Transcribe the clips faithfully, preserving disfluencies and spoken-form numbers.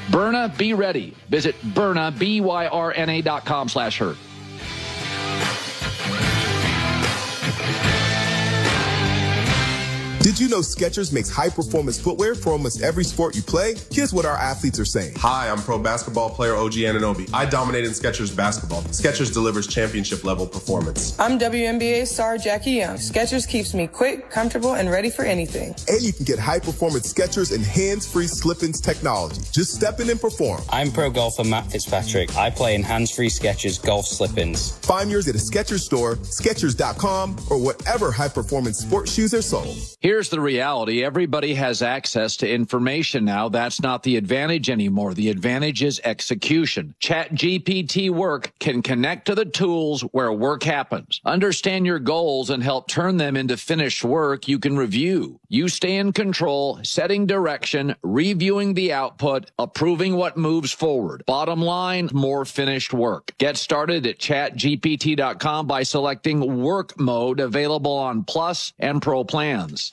Byrna, be ready. Visit Byrna, B Y R N A dot com slash herd. Did you know Skechers makes high-performance footwear for almost every sport you play? Here's what our athletes are saying. Hi, I'm pro basketball player O G Anunoby. I dominate in Skechers basketball. Skechers delivers championship-level performance. I'm W N B A star Jackie Young. Skechers keeps me quick, comfortable, and ready for anything. And you can get high-performance Skechers and hands-free slip-ins technology. Just step in and perform. I'm pro golfer Matt Fitzpatrick. I play in hands-free Skechers golf slip-ins. Find yours at a Skechers store, Skechers dot com, or whatever high-performance sports shoes are sold. Here's the reality. Everybody has access to information now. That's not the advantage anymore. The advantage is execution. ChatGPT Work can connect to the tools where work happens. Understand your goals and help turn them into finished work you can review. You stay in control, setting direction, reviewing the output, approving what moves forward. Bottom line, more finished work. Get started at chat G P T dot com by selecting Work Mode, available on Plus and Pro plans.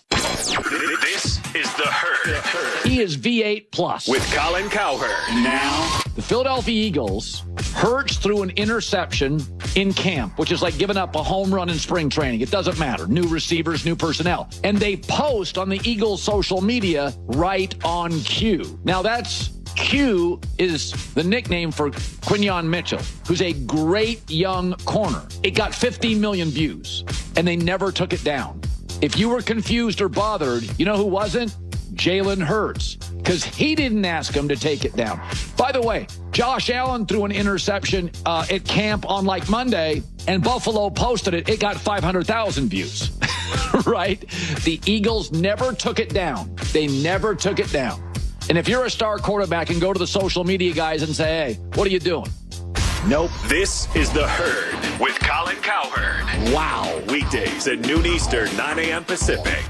This is The Herd. He is V eight Plus. With Colin Cowherd. Now, the Philadelphia Eagles, Hurts threw an interception in camp, which is like giving up a home run in spring training. It doesn't matter. New receivers, new personnel. And they post on the Eagles' social media, right on cue. Now, that's Q is the nickname for Quinyon Mitchell, who's a great young corner. It got fifteen million views, and they never took it down. If you were confused or bothered, you know who wasn't? Jalen Hurts, because he didn't ask him to take it down. By the way, Josh Allen threw an interception uh, at camp on like Monday, and Buffalo posted it. It got five hundred thousand views, right? The Eagles never took it down. They never took it down. And if you're a star quarterback and go to the social media guys and say, hey, what are you doing? Nope. This is The Herd with Colin Cowherd. Wow. Weekdays at noon Eastern, nine a.m. Pacific.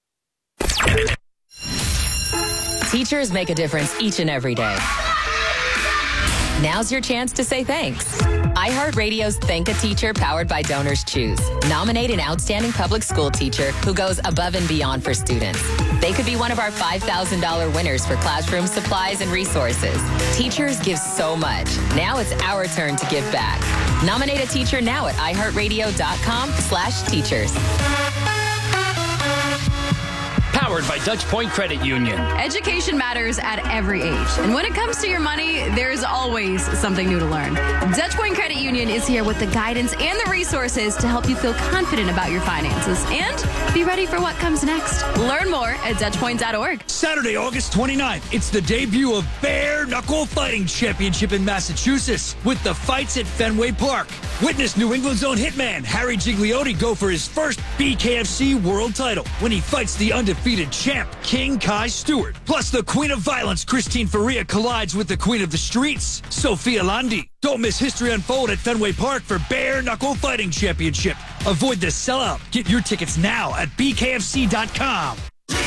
Teachers make a difference each and every day. Now's your chance to say thanks. iHeartRadio's Thank a Teacher, powered by Donors Choose. Nominate an outstanding public school teacher who goes above and beyond for students. They could be one of our five thousand dollars winners for classroom supplies and resources. Teachers give so much. Now it's our turn to give back. Nominate a teacher now at iHeartRadio.com slash teachers. Powered by Dutch Point Credit Union. Education matters at every age. And when it comes to your money, there's always something new to learn. Dutch Point Credit Union is here with the guidance and the resources to help you feel confident about your finances and be ready for what comes next. Learn more at Dutch Point dot org. Saturday, August twenty-ninth, it's the debut of Bare Knuckle Fighting Championship in Massachusetts with the fights at Fenway Park. Witness New England's own hitman, Harry Gigliotti, go for his first B K F C world title when he fights the undefeated champ, King Kai Stewart. Plus, the Queen of Violence, Christine Faria, collides with the Queen of the Streets, Sophia Landi. Don't miss history unfold at Fenway Park for Bare Knuckle Fighting Championship. Avoid the sellout. Get your tickets now at B K F C dot com.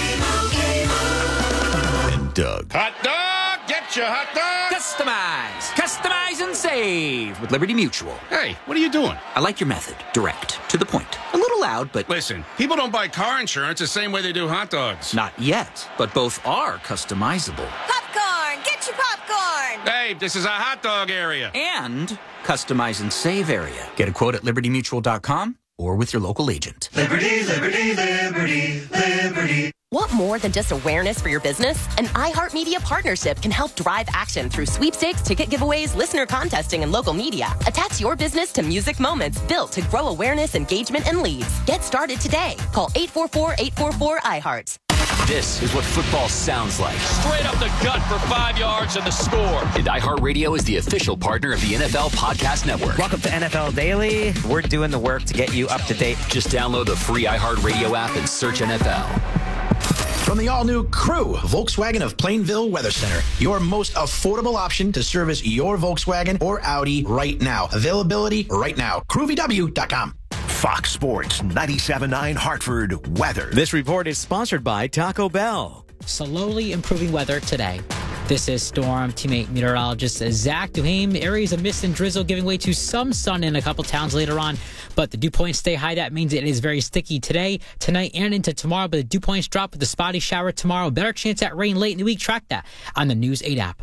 And Doug. Hot dog! Get your hot dog! Customize. Customize and save with Liberty Mutual. Hey, what are you doing? I like your method. Direct. To the point. A little loud, but... Listen, people don't buy car insurance the same way they do hot dogs. Not yet, but both are customizable. Popcorn! Get your popcorn! Hey, this is a hot dog area. And customize and save area. Get a quote at Liberty Mutual dot com or with your local agent. Liberty, Liberty, Liberty, Liberty. Want more than just awareness for your business? An iHeartMedia partnership can help drive action through sweepstakes, ticket giveaways, listener contesting, and local media. Attach your business to music moments built to grow awareness, engagement, and leads. Get started today. Call eight four four, eight four four, I heart. This is what football sounds like. Straight up the gut for five yards and the score. And iHeartRadio is the official partner of the N F L Podcast Network. Welcome to N F L Daily. We're doing the work to get you up to date. Just download the free iHeartRadio app and search N F L. From the all-new Crew, Volkswagen of Plainville Weather Center, your most affordable option to service your Volkswagen or Audi right now. Availability right now. crew v w dot com. Fox Sports ninety-seven point nine Hartford weather. This report is sponsored by Taco Bell. Slowly improving weather today. This is Storm Teammate meteorologist Zach Duhame. Areas of mist and drizzle giving way to some sun in a couple towns later on, but the dew points stay high. That means it is very sticky today, tonight, and into tomorrow, but the dew points drop with the spotty shower tomorrow. Better chance at rain late in the week. Track that on the News eight app.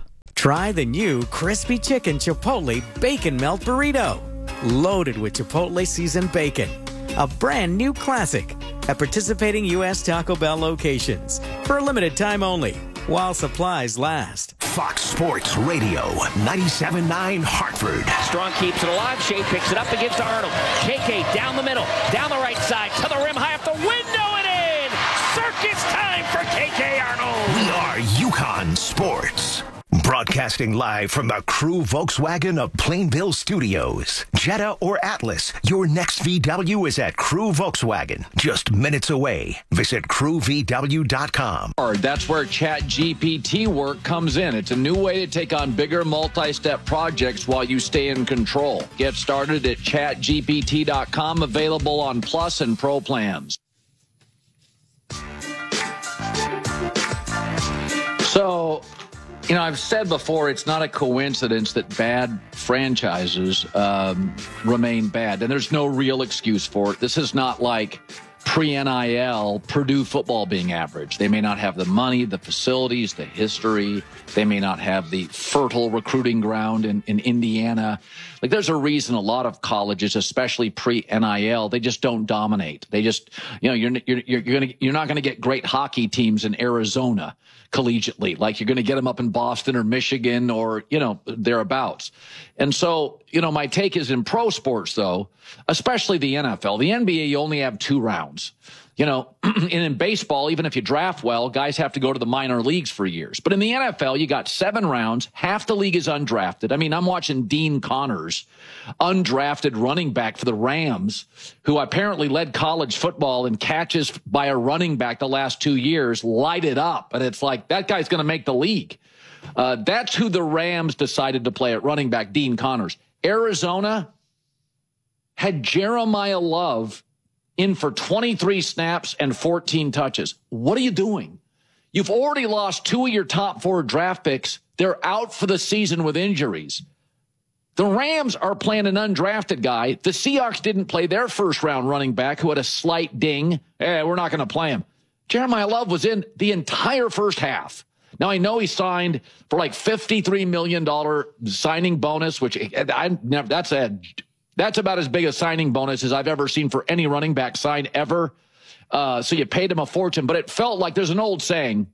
Try the new Crispy Chicken Chipotle Bacon Melt Burrito. Loaded with Chipotle seasoned bacon. A brand new classic at participating U S Taco Bell locations. For a limited time only, while supplies last. Fox Sports Radio, ninety-seven point nine Hartford. Strong keeps it alive. Shea picks it up against Arnold. K K down the middle, down the right side, to the rim, high up the window and in. Circus time for K K Arnold. We are UConn Sports. Broadcasting live from the Crew Volkswagen of Plainville Studios. Jetta or Atlas, your next V W is at Crew Volkswagen. Just minutes away. Visit crew v w dot com. That's where Chat G P T work comes in. It's a new way to take on bigger multi-step projects while you stay in control. Get started at chat g p t dot com, available on Plus and Pro plans. So, you know, I've said before, it's not a coincidence that bad franchises um, remain bad, and there's no real excuse for it. This is not like pre-N I L Purdue football being average. They may not have the money, the facilities, the history. They may not have the fertile recruiting ground in, in Indiana. Like, there's a reason a lot of colleges, especially pre-N I L, they just don't dominate. They just, you know, you're you're you're gonna you're not going to get great hockey teams in Arizona collegiately, like you're going to get them up in Boston or Michigan or, you know, thereabouts. And so, you know, my take is in pro sports, though, especially the N F L, the N B A, you only have two rounds. You know, and in baseball, even if you draft well, guys have to go to the minor leagues for years. But in the N F L, you got seven rounds. Half the league is undrafted. I mean, I'm watching Dean Connors, undrafted running back for the Rams, who apparently led college football in catches by a running back the last two years, light it up. And it's like, that guy's going to make the league. Uh, that's who the Rams decided to play at running back, Dean Connors. Arizona had Jeremiah Love in for twenty-three snaps and fourteen touches. What are you doing? You've already lost two of your top four draft picks. They're out for the season with injuries. The Rams are playing an undrafted guy. The Seahawks didn't play their first-round running back who had a slight ding. Hey, we're not going to play him. Jeremiah Love was in the entire first half. Now, I know he signed for like fifty-three million dollars signing bonus, which I never, that's a... That's about as big a signing bonus as I've ever seen for any running back sign ever. Uh, so you paid him a fortune, but it felt like there's an old saying,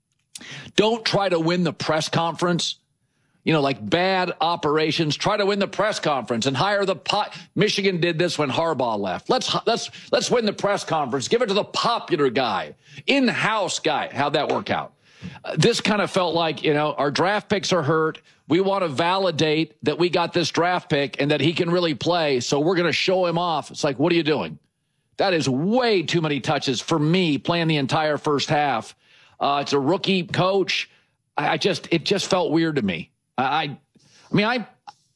don't try to win the press conference. You know, like bad operations, try to win the press conference and hire the pot. Michigan did this when Harbaugh left. Let's, let's, let's win the press conference. Give it to the popular guy, in-house guy. How'd that work out? Uh, this kind of felt like, you know, our draft picks are hurt. We want to validate that we got this draft pick and that he can really play, so we're going to show him off. It's like, what are you doing? That is way too many touches for me playing the entire first half. Uh, it's a rookie coach. I, I just, it just felt weird to me. I, I, I mean, I,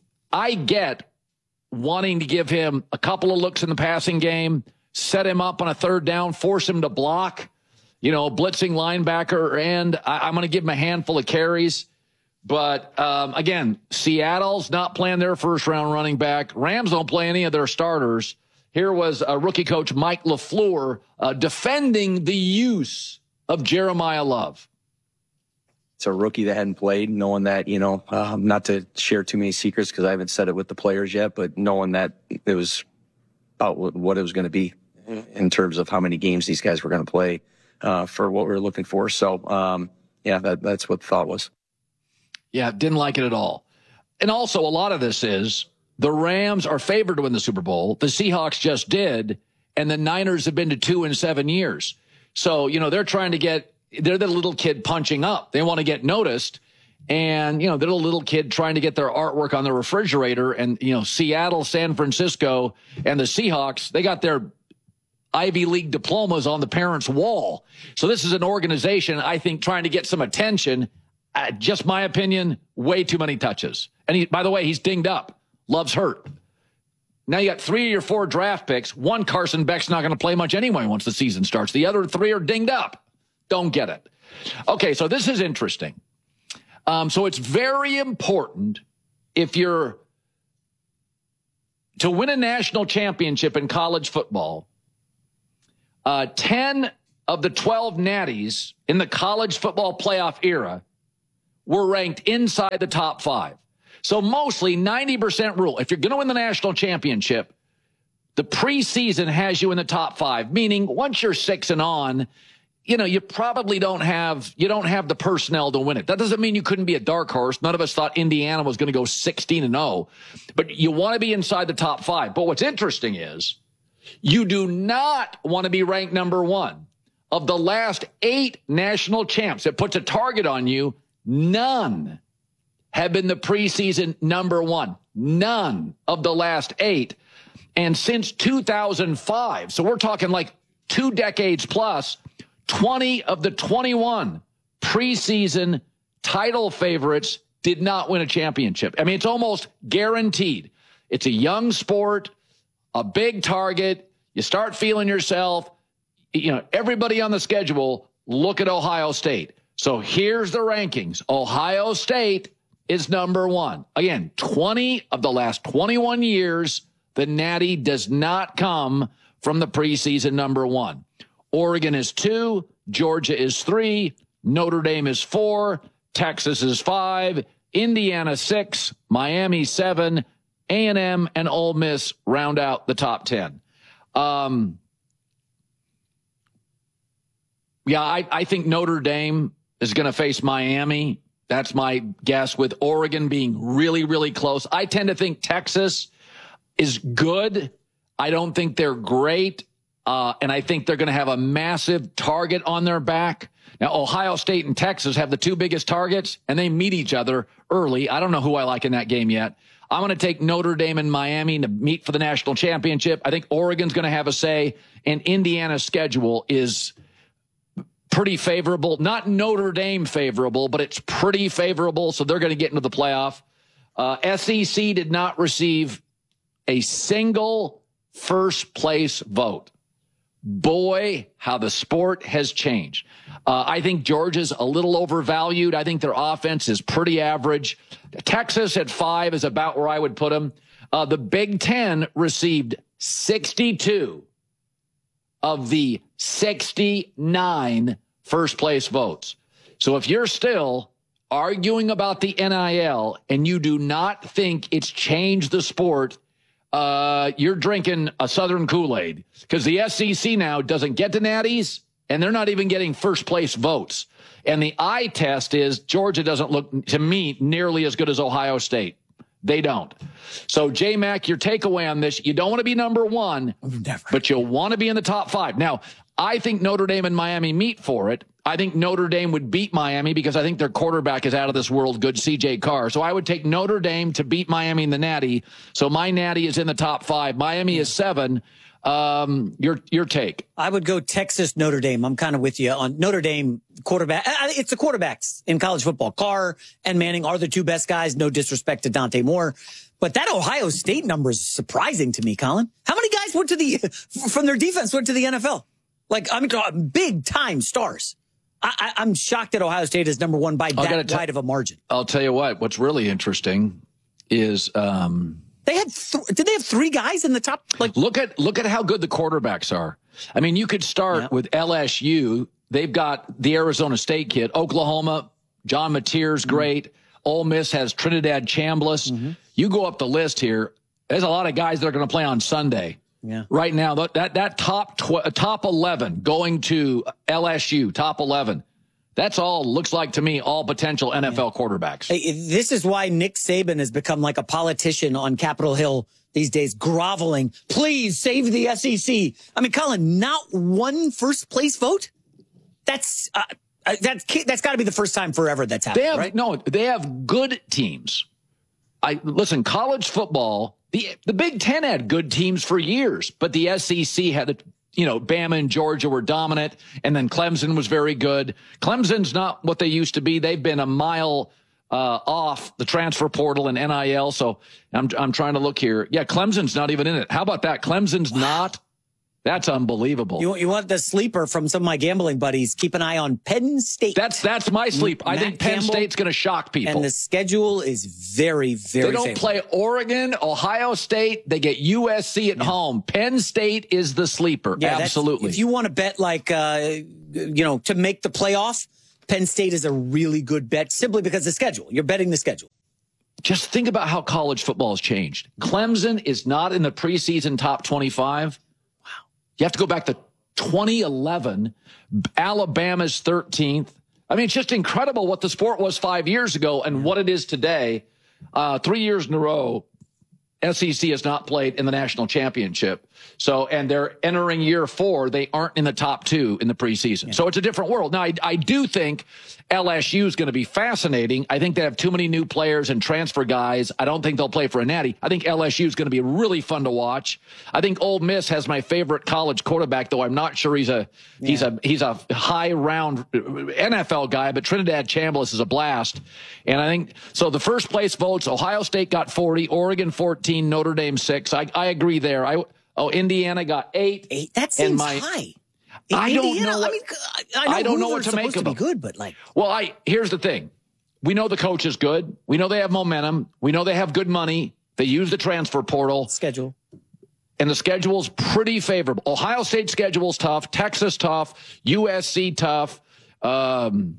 I get wanting to give him a couple of looks in the passing game, set him up on a third down, force him to block, you know, blitzing linebacker, and I, I'm going to give him a handful of carries. But, um, again, Seattle's not playing their first-round running back. Rams don't play any of their starters. Here was a rookie coach, Mike LaFleur, uh, defending the use of Jeremiah Love. It's a rookie that hadn't played, knowing that, you know, um, not to share too many secrets because I haven't said it with the players yet, but knowing that it was about what it was going to be in terms of how many games these guys were going to play uh, for what we were looking for. So, um, yeah, that, that's what the thought was. Yeah, didn't like it at all. And also, a lot of this is the Rams are favored to win the Super Bowl. The Seahawks just did, and the Niners have been to two in seven years. So, you know, they're trying to get, they're the little kid punching up. They want to get noticed. And, you know, they're the little kid trying to get their artwork on the refrigerator. And, you know, Seattle, San Francisco, and the Seahawks, they got their Ivy League diplomas on the parents' wall. So this is an organization, I think, trying to get some attention. Uh, just my opinion, way too many touches. And he, by the way, he's dinged up. Love's hurt. Now you got three of your four draft picks. One, Carson Beck's not going to play much anyway once the season starts. The other three are dinged up. Don't get it. Okay, so this is interesting. Um, so it's very important if you're to win a national championship in college football. Uh, ten of the twelve natties in the college football playoff era were ranked inside the top five. So mostly ninety percent rule. If you're going to win the national championship, the preseason has you in the top five, meaning once you're six and on, you know, you probably don't have, you don't have the personnel to win it. That doesn't mean you couldn't be a dark horse. None of us thought Indiana was going to go sixteen and oh, but you want to be inside the top five. But what's interesting is you do not want to be ranked number one. Of the last eight national champs that puts a target on you, none have been the preseason number one. None of the last eight. And since two thousand five, so we're talking like two decades plus, twenty of the twenty-one preseason title favorites did not win a championship. I mean, it's almost guaranteed. It's a young sport, a big target. You start feeling yourself. You know, everybody on the schedule, look at Ohio State. So here's the rankings. Ohio State is number one. Again, twenty of the last twenty-one years, the Natty does not come from the preseason number one. Oregon is two, Georgia is three, Notre Dame is four, Texas is five, Indiana six, Miami seven, A and M and Ole Miss round out the top ten. Um, yeah, I, I think Notre Dame is going to face Miami. That's my guess, with Oregon being really, really close. I tend to think Texas is good. I don't think they're great. Uh, and I think they're going to have a massive target on their back. Now, Ohio State and Texas have the two biggest targets, and they meet each other early. I don't know who I like in that game yet. I'm going to take Notre Dame and Miami to meet for the national championship. I think Oregon's going to have a say, and Indiana's schedule is pretty favorable. Not Notre Dame favorable, but it's pretty favorable, so they're going to get into the playoff. Uh, S E C did not receive a single first-place vote. Boy, how the sport has changed. Uh, I think Georgia's a little overvalued. I think their offense is pretty average. Texas at five is about where I would put them. Uh, the Big Ten received sixty-two of the sixty-nine first-place votes. So if you're still arguing about the N I L and you do not think it's changed the sport, uh, you're drinking a Southern Kool-Aid, because the S E C now doesn't get to natties, and they're not even getting first-place votes. And the eye test is Georgia doesn't look, to me, nearly as good as Ohio State. They don't. So, J-Mac, your takeaway on this, you don't want to be number one, Never. but you want to be in the top five. Now, I think Notre Dame and Miami meet for it. I think Notre Dame would beat Miami because I think their quarterback is out of this world good, C J Carr. So I would take Notre Dame to beat Miami in the Natty. So my Natty is in the top five. Miami is seven. Um, your your take? I would go Texas, Notre Dame. I'm kind of with you on Notre Dame quarterback. It's the quarterbacks in college football. Carr and Manning are the two best guys. No disrespect to Dante Moore. But that Ohio State number is surprising to me, Colin. How many guys went to the, from their defense, went to the N F L? Like, I mean, big time stars. I, I, I'm shocked that Ohio State is number one by that t- wide of a margin. I'll tell you what, what's really interesting is, um, they had, th- did they have three guys in the top? Like, look at, look at how good the quarterbacks are. I mean, you could start yeah. with L S U. They've got the Arizona State kid. Oklahoma, John Mateer's mm-hmm. great. Ole Miss has Trinidad Chambliss. Mm-hmm. You go up the list here. There's a lot of guys that are going to play on Sunday. Yeah. Right now, that that top tw- top eleven going to L S U, top eleven. That's all looks like to me all potential N F L yeah. quarterbacks. Hey, this is why Nick Saban has become like a politician on Capitol Hill these days, groveling. Please save the S E C. I mean, Colin, not one first place vote. That's uh, that's that's got to be the first time forever that's happened. They have, right? No, they have good teams. I listen. College football. The the Big Ten had good teams for years, but the S E C had, the, you know, Bama and Georgia were dominant, and then Clemson was very good. Clemson's not what they used to be. They've been a mile uh, off the transfer portal and N I L. So I'm I'm trying to look here. Yeah, Clemson's not even in it. How about that? Clemson's wow. not. That's unbelievable. You, you want the sleeper from some of my gambling buddies. Keep an eye on Penn State. That's that's my sleep. Matt I think Penn Campbell, State's going to shock people. And the schedule is very, very They don't favorable. play Oregon, Ohio State. They get U S C at yeah. home. Penn State is the sleeper. Yeah, absolutely. If you want to bet like, uh, you know, to make the playoff, Penn State is a really good bet simply because of the schedule. You're betting the schedule. Just think about how college football has changed. Clemson is not in the preseason top twenty-five. Wow. You have to go back to twenty eleven. Alabama's thirteenth. I mean, it's just incredible what the sport was five years ago and what it is today. Uh, three years in a row, S E C has not played in the national championship. So, and they're entering year four. They aren't in the top two in the preseason. Yeah. So it's a different world. Now, I, I do think L S U is going to be fascinating. I think they have too many new players and transfer guys. I don't think they'll play for a natty. I think L S U is going to be really fun to watch. I think Ole Miss has my favorite college quarterback, though I'm not sure he's a yeah. he's a he's a high round N F L guy. But Trinidad Chambliss is a blast. And I think so. The first place votes: Ohio State got forty, Oregon fourteen, Notre Dame six. I I agree there. I oh Indiana got eight. Eight. That seems my, high. I Indiana, don't know. What, I mean, I, know I don't know what to make of to them. Be good, but like, well, I here's the thing: we know the coach is good. We know they have momentum. We know they have good money. They use the transfer portal schedule, and the schedule's pretty favorable. Ohio State schedule's tough. Texas tough. U S C tough. Um,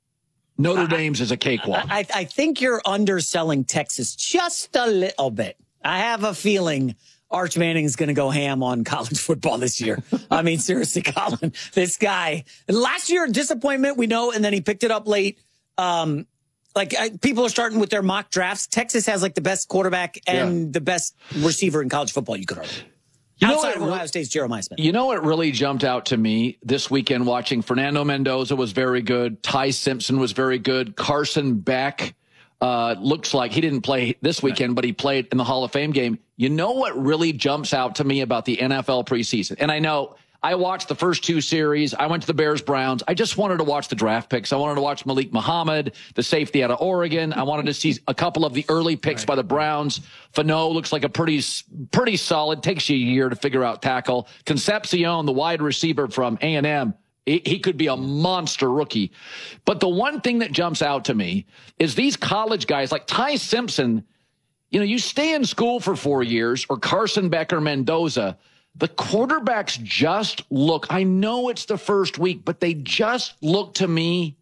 Notre I, Dame's is a cakewalk. I, I think you're underselling Texas just a little bit. I have a feeling Arch Manning's going to go ham on college football this year. I mean, seriously, Colin, this guy. Last year, disappointment, we know, and then he picked it up late. Um, like, I, people are starting with their mock drafts. Texas has, like, the best quarterback and yeah. the best receiver in college football, you could argue. You Outside know of Ohio State's Jeremiah Smith. You know what really jumped out to me this weekend watching? Fernando Mendoza was very good. Ty Simpson was very good. Carson Beck uh, looks like he didn't play this weekend, right. but he played in the Hall of Fame game. You know what really jumps out to me about the N F L preseason? And I know I watched the first two series. I went to the Bears-Browns. I just wanted to watch the draft picks. I wanted to watch Malik Muhammad, the safety out of Oregon. I wanted to see a couple of the early picks right. by the Browns. Fano looks like a pretty, pretty solid. Takes you a year to figure out tackle. Concepcion, the wide receiver from A and M, he, he could be a monster rookie. But the one thing that jumps out to me is these college guys like Ty Simpson. You know, you stay in school for four years, or Carson Beck or Mendoza, the quarterbacks just look, I know it's the first week, but they just look to me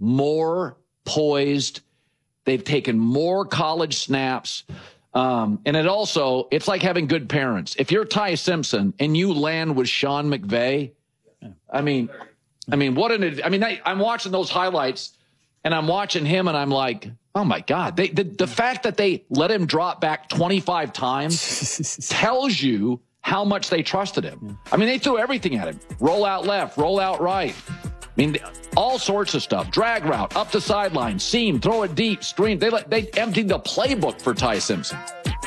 more poised. They've taken more college snaps. Um, and it also, it's like having good parents. If you're Ty Simpson and you land with Sean McVay, I mean, I mean, what an, I mean, I, I'm watching those highlights and I'm watching him and I'm like, oh my God, they, the, the fact that they let him drop back twenty-five times tells you how much they trusted him. I mean, they threw everything at him. Roll out left, roll out right. I mean, all sorts of stuff. Drag route, up the sideline, seam, throw it deep, screen. They let, they emptied the playbook for Ty Simpson.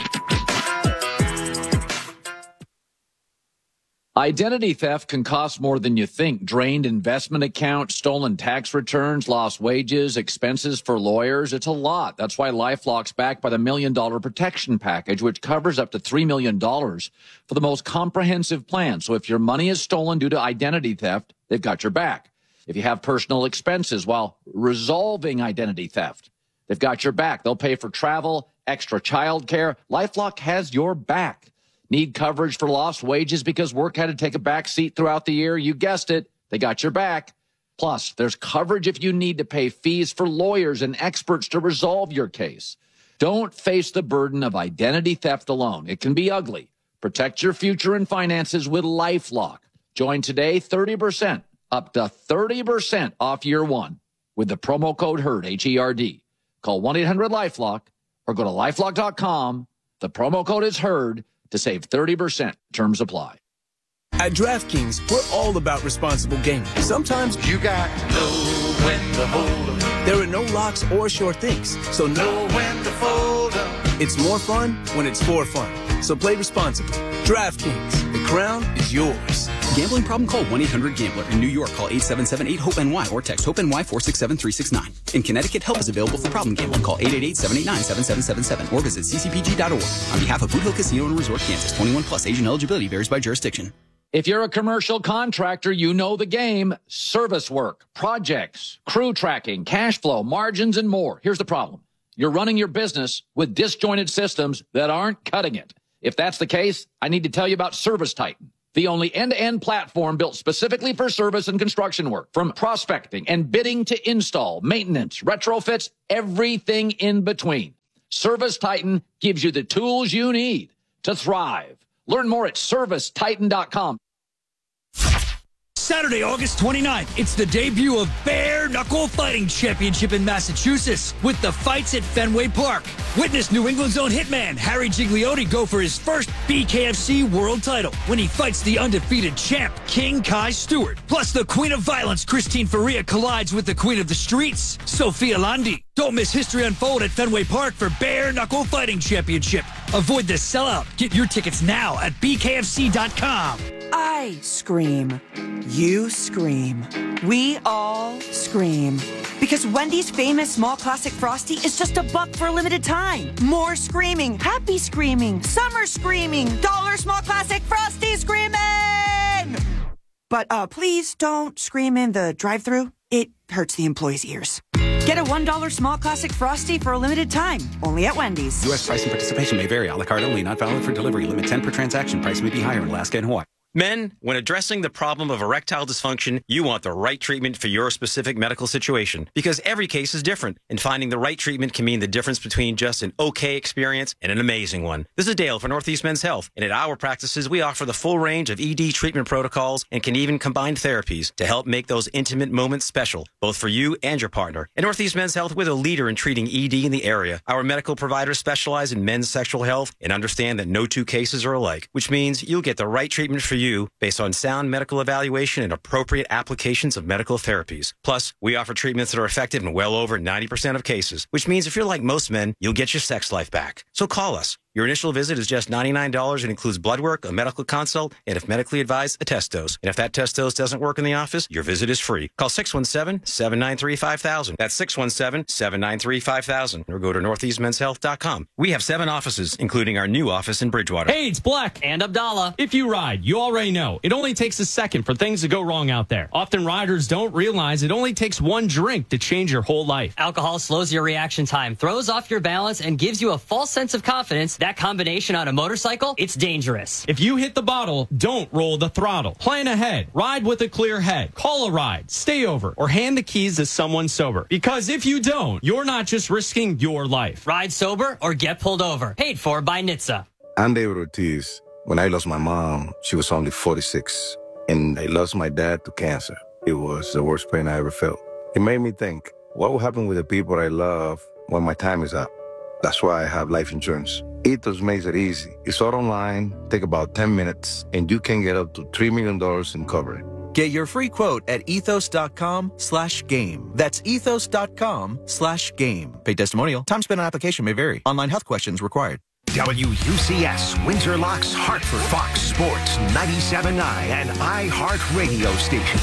Identity theft can cost more than you think. Drained investment accounts, stolen tax returns, lost wages, expenses for lawyers. It's a lot. That's why LifeLock's backed by the Million Dollar Protection Package, which covers up to three million dollars for the most comprehensive plan. So if your money is stolen due to identity theft, they've got your back. If you have personal expenses while resolving identity theft, they've got your back. They'll pay for travel, extra child care. LifeLock has your back. Need coverage for lost wages because work had to take a back seat throughout the year? You guessed it. They got your back. Plus, there's coverage if you need to pay fees for lawyers and experts to resolve your case. Don't face the burden of identity theft alone. It can be ugly. Protect your future and finances with LifeLock. Join today, thirty percent, up to thirty percent off year one with the promo code HERD, H E R D. Call one eight hundred LifeLock or go to LifeLock dot com. The promo code is HERD. To save thirty percent. Terms apply. At DraftKings, we're all about responsible gaming. Sometimes you got to know when to hold 'em. There are no locks or sure things, so know when to fold 'em. It's more fun when it's for fun. So play responsibly. DraftKings, the crown is yours. Gambling problem? Call one eight hundred gambler. In New York, call eight seven seven eight hope N Y or text HOPE-NY four six seven three six nine. In Connecticut, help is available for problem gambling. Call eight eight eight seven eight nine seven seven seven seven or visit c c p g dot org. On behalf of Boot Hill Casino and Resort, Kansas, twenty-one plus, age and eligibility varies by jurisdiction. If you're a commercial contractor, you know the game. Service work, projects, crew tracking, cash flow, margins, and more. Here's the problem. You're running your business with disjointed systems that aren't cutting it. If that's the case, I need to tell you about Service Titan. the only end-to-end platform built specifically for service and construction work. From prospecting and bidding to install, maintenance, retrofits, everything in between. Service Titan gives you the tools you need to thrive. Learn more at service titan dot com. Saturday, August twenty-ninth, it's the debut of Bare Knuckle Fighting Championship in Massachusetts with the fights at Fenway Park. Witness New England's own hitman Harry Gigliotti go for his first B K F C world title when he fights the undefeated champ King Kai Stewart. Plus, the Queen of Violence Christine Faria collides with the Queen of the Streets, Sophia Landi. Don't miss history unfold at Fenway Park for Bare Knuckle Fighting Championship. Avoid the sellout. Get your tickets now at b k f c dot com. I scream. You scream. We all scream. Because Wendy's famous small classic Frosty is just a buck for a limited time. More screaming, happy screaming, summer screaming, dollar small classic Frosty screaming! But uh, please don't scream in the drive-thru. It hurts the employees' ears. Get a one dollar small classic Frosty for a limited time. Only at Wendy's. U S price and participation may vary. A la carte only. Not valid for delivery. Limit ten per transaction. Price may be higher in Alaska and Hawaii. Men, when addressing the problem of erectile dysfunction, you want the right treatment for your specific medical situation because every case is different, and finding the right treatment can mean the difference between just an okay experience and an amazing one. This is Dale for Northeast Men's Health, and at our practices, we offer the full range of E D treatment protocols and can even combine therapies to help make those intimate moments special, both for you and your partner. At Northeast Men's Health, we're the leader in treating E D in the area. Our medical providers specialize in men's sexual health and understand that no two cases are alike, which means you'll get the right treatment for you based on sound medical evaluation and appropriate applications of medical therapies. Plus, we offer treatments that are effective in well over ninety percent of cases, which means if you're like most men, you'll get your sex life back. So call us. Your initial visit is just ninety-nine dollars and includes blood work, a medical consult, and if medically advised, a test dose. And if that test dose doesn't work in the office, your visit is free. Call six one seven, seven nine three, five thousand. That's six one seven, seven nine three, five thousand. Or go to northeast men's health dot com. We have seven offices, including our new office in Bridgewater. Hey, it's Black. And Abdallah. If you ride, you already know. It only takes a second for things to go wrong out there. Often riders don't realize it only takes one drink to change your whole life. Alcohol slows your reaction time, throws off your balance, and gives you a false sense of confidence. That combination on a motorcycle, it's dangerous. If you hit the bottle, don't roll the throttle. Plan ahead. Ride with a clear head. Call a ride. Stay over. Or hand the keys to someone sober. Because if you don't, you're not just risking your life. Ride sober or get pulled over. Paid for by N H T S A. I'm David Ortiz. When I lost my mom, she was only forty-six. And I lost my dad to cancer. It was the worst pain I ever felt. It made me think, what will happen with the people I love when my time is up? That's why I have life insurance. Ethos makes it easy. It's all online, take about ten minutes, and you can get up to three million dollars in coverage. Get your free quote at ethos.com slash game. That's ethos.com slash game. Paid testimonial. Time spent on application may vary. Online health questions required. W U C S, Windsor Locks, Hartford, Fox Sports, ninety-seven point nine, and iHeart Radio Station.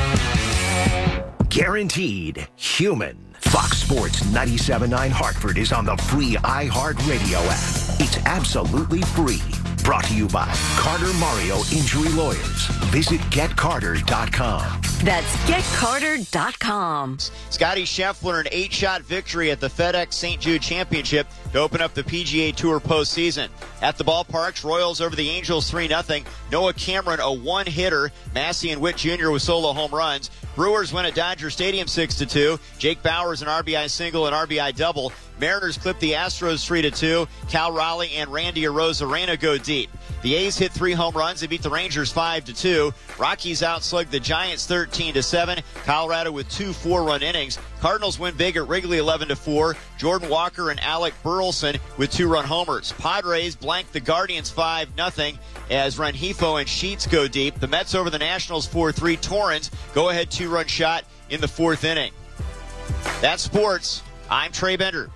Guaranteed human. Fox Sports ninety-seven point nine Hartford is on the free iHeart Radio app. It's absolutely free. Brought to you by Carter Mario Injury Lawyers. Visit get carter dot com. That's get carter dot com. Scotty Scheffler, an eight-shot victory at the FedEx Saint Jude Championship to open up the P G A Tour postseason. At the ballparks, Royals over the Angels three nothing. Noah Cameron, a one-hitter. Massey and Witt Junior with solo home runs. Brewers win at Dodger Stadium six to two. Jake Bauers an R B I single and R B I double. Mariners clip the Astros three to two. Cal Raleigh and Randy Arozarena go deep. The A's hit three home runs. They beat the Rangers five to two. Rockies outslugged the Giants thirteen to seven. Colorado with two four-run innings. Cardinals win big at Wrigley eleven to four. Jordan Walker and Alec Burleson with two-run homers. Padres blank the Guardians five nothing as Rengifo and Sheets go deep. The Mets over the Nationals four three. Torrens go-ahead two-run shot in the fourth inning. That's sports. I'm Trey Bender.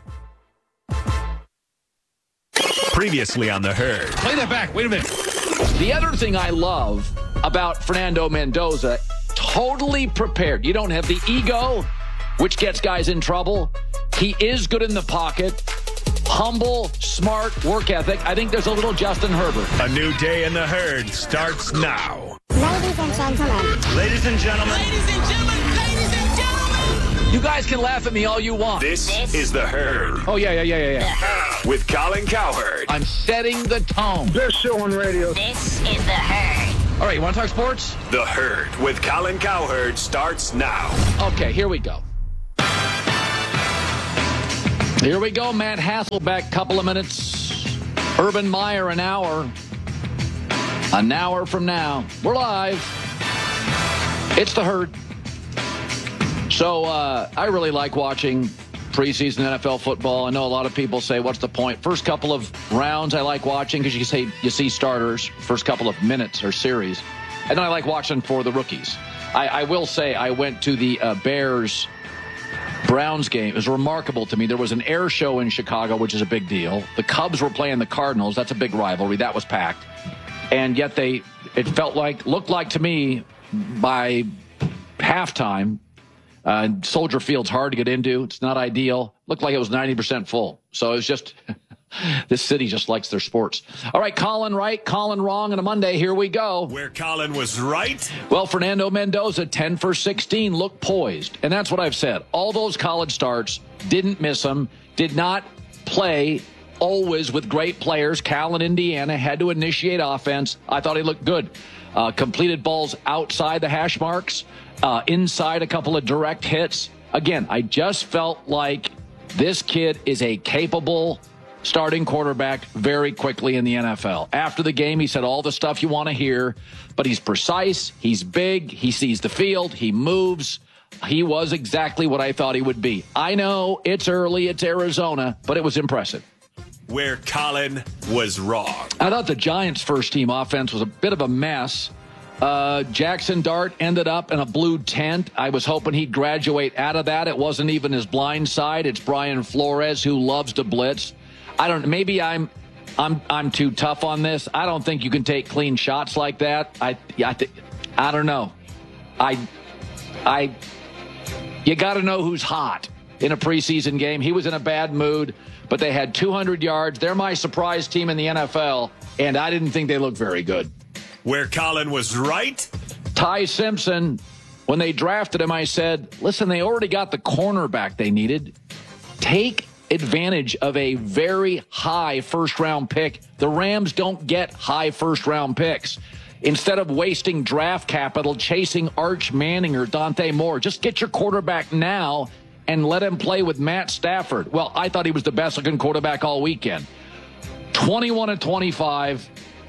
Previously on The Herd. Play that back. Wait a minute. The other thing I love about Fernando Mendoza, totally prepared. You don't have the ego, which gets guys in trouble. He is good in the pocket. Humble, smart, work ethic. I think there's a little Justin Herbert. A new day in The Herd starts now. Ladies and gentlemen. Ladies and gentlemen. Ladies and gentlemen. Ladies and gentlemen. You guys can laugh at me all you want. This, this is The Herd. Oh, yeah, yeah, yeah, yeah, yeah. With Colin Cowherd. I'm setting the tone. Best show on radio. This is The Herd. All right, you want to talk sports? The Herd with Colin Cowherd starts now. Okay, here we go. Here we go. Matt Hasselbeck, couple of minutes. Urban Meyer, an hour. An hour from now. We're live. It's The Herd. So uh, I really like watching preseason N F L football. I know a lot of people say, what's the point? First couple of rounds I like watching because you say you see starters, first couple of minutes or series. And then I like watching for the rookies. I, I will say I went to the uh, Bears Browns game. It was remarkable to me. There was an air show in Chicago, which is a big deal. The Cubs were playing the Cardinals. That's a big rivalry. That was packed. And yet they, it felt like, looked like to me by halftime, Uh, Soldier Field's hard to get into. It's not ideal. Looked like it was ninety percent full. So it was just, this city just likes their sports. All right, Colin right, Colin wrong on a Monday. Here we go. Where Colin was right. Well, Fernando Mendoza, ten for sixteen, looked poised. And that's what I've said. All those college starts, didn't miss them, did not play always with great players. Cal and Indiana had to initiate offense. I thought he looked good. Uh, completed balls outside the hash marks. Uh, inside a couple of direct hits. Again, I just felt like this kid is a capable starting quarterback very quickly in the N F L. After the game, he said all the stuff you want to hear, but he's precise, he's big, he sees the field, he moves. He was exactly what I thought he would be. I know it's early, it's Arizona, but it was impressive. Where Colin was wrong. I thought the Giants' first team offense was a bit of a mess. Uh, Jackson Dart ended up in a blue tent. I was hoping he'd graduate out of that. It wasn't even his blind side. It's Brian Flores who loves to blitz. I don't. Maybe I'm, I'm, I'm too tough on this. I don't think you can take clean shots like that. I, I, th- I don't know. I, I, you got to know who's hot in a preseason game. He was in a bad mood, but they had two hundred yards. They're my surprise team in the N F L, and I didn't think they looked very good. Where Colin was right. Ty Simpson, when they drafted him, I said, listen, they already got the cornerback they needed. Take advantage of a very high first-round pick. The Rams don't get high first-round picks. Instead of wasting draft capital chasing Arch Manning or Dante Moore, just get your quarterback now and let him play with Matt Stafford. Well, I thought he was the best-looking quarterback all weekend. twenty-one and twenty-five.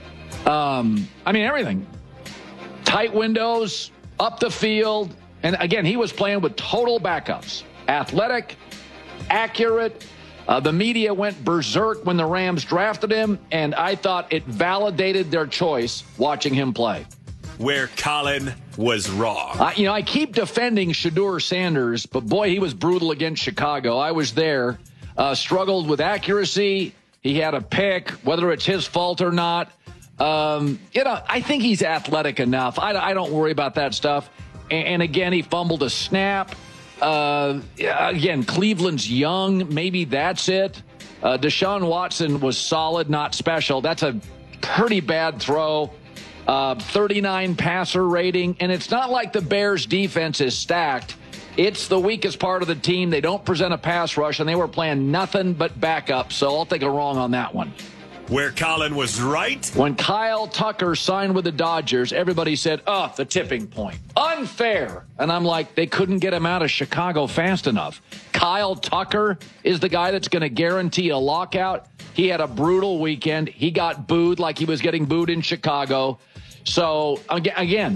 Um, I mean, everything. Tight windows, up the field. And again, he was playing with total backups. Athletic, accurate. Uh, the media went berserk when the Rams drafted him, and I thought it validated their choice watching him play. Where Colin was wrong. Uh, you know, I keep defending Shedeur Sanders, but boy, he was brutal against Chicago. I was there. Uh, struggled with accuracy. He had a pick, whether it's his fault or not. Um, you know, I think he's athletic enough. I, I don't worry about that stuff. And, and again, he fumbled a snap. Uh, again, Cleveland's young. Maybe that's it. Uh, Deshaun Watson was solid, not special. That's a pretty bad throw. Uh, thirty-nine passer rating. And it's not like the Bears defense is stacked. It's the weakest part of the team. They don't present a pass rush, and they were playing nothing but backup. So I'll take a wrong on that one. Where Colin was right. When Kyle Tucker signed with the Dodgers, everybody said, oh, the tipping point. Unfair. And I'm like, they couldn't get him out of Chicago fast enough. Kyle Tucker is the guy that's going to guarantee a lockout. He had a brutal weekend. He got booed like he was getting booed in Chicago. So, again,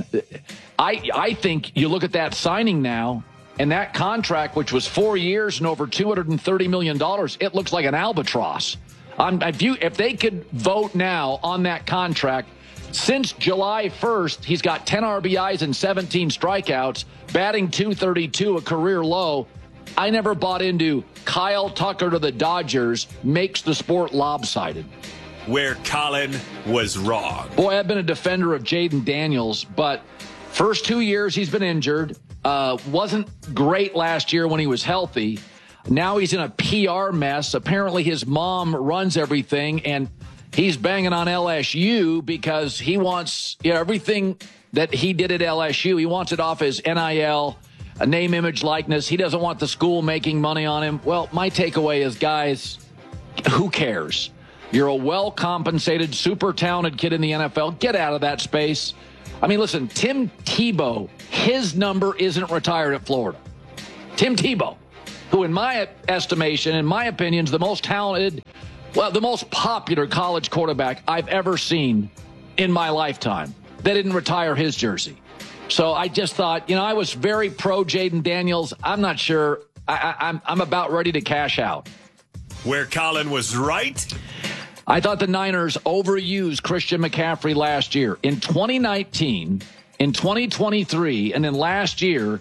I I think you look at that signing now, and that contract, which was four years and over two hundred thirty million dollars, it looks like an albatross. Um, if, you, if they could vote now on that contract, since July first, he's got ten R B Is and seventeen strikeouts, batting two thirty-two, a career low. I never bought into Kyle Tucker to the Dodgers makes the sport lopsided. Where Colin was wrong. Boy, I've been a defender of Jaden Daniels, but first two years he's been injured. Uh, wasn't great last year when he was healthy. Now he's in a P R mess. Apparently his mom runs everything, and he's banging on L S U because he wants, you know, everything that he did at L S U. He wants it off his N I L, a name, image, likeness. He doesn't want the school making money on him. Well, my takeaway is, guys, who cares? You're a well-compensated, super talented kid in the N F L. Get out of that space. I mean, listen, Tim Tebow, his number isn't retired at Florida. Tim Tebow, who in my estimation, in my opinion, is the most talented, well, the most popular college quarterback I've ever seen in my lifetime. They didn't retire his jersey. So I just thought, you know, I was very pro Jaden Daniels. I'm not sure. I, I, I'm, I'm about ready to cash out. Where Colin was right? I thought the Niners overused Christian McCaffrey last year. In twenty nineteen, in twenty twenty-three, and then last year,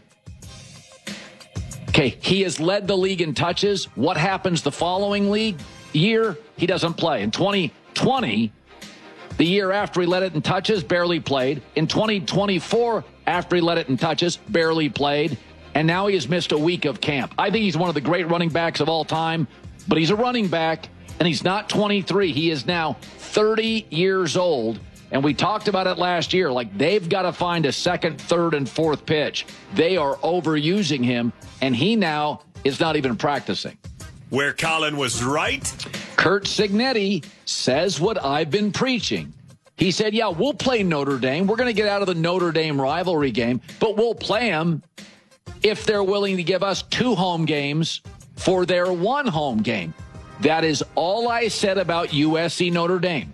okay, he has led the league in touches. What happens the following league year? He doesn't play. In twenty twenty, the year after he led it in touches, barely played. In twenty twenty-four, after he led it in touches, barely played. And now he has missed a week of camp. I think he's one of the great running backs of all time, but he's a running back, and he's not twenty-three. He is now thirty years old. And we talked about it last year. Like, they've got to find a second, third, and fourth pitch. They are overusing him, and he now is not even practicing. Where Colin was right? Curt Cignetti says what I've been preaching. He said, yeah, we'll play Notre Dame. We're going to get out of the Notre Dame rivalry game, but we'll play them if they're willing to give us two home games for their one home game. That is all I said about U S C Notre Dame.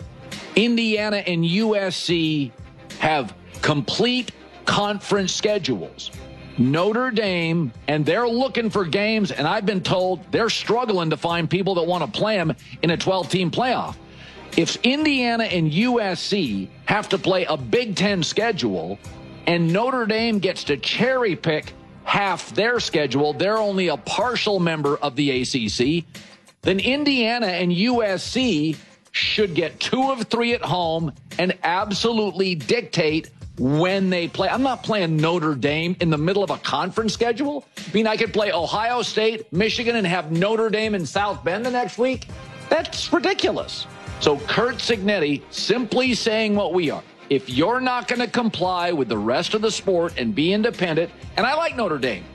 Indiana and U S C have complete conference schedules. Notre Dame, and they're looking for games, and I've been told they're struggling to find people that want to play them in a twelve-team playoff. If Indiana and U S C have to play a Big Ten schedule, and Notre Dame gets to cherry pick half their schedule, they're only a partial member of the A C C, then Indiana and U S C should get two of three at home and absolutely dictate when they play. I'm not playing Notre Dame in the middle of a conference schedule. I mean, I could play Ohio State, Michigan, and have Notre Dame in South Bend the next week. That's ridiculous. So Curt Cignetti simply saying what we are. If you're not going to comply with the rest of the sport and be independent, and I like Notre Dame,